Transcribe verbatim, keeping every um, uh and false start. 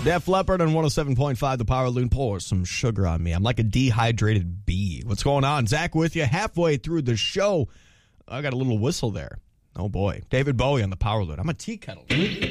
Def Leppard on one oh seven point five, the Power Loon. Pour some sugar on me. I'm like a dehydrated bee. What's going on? Zach with you halfway through the show. I got a little whistle there. Oh, boy. David Bowie on the Power Loon. I'm a tea kettle.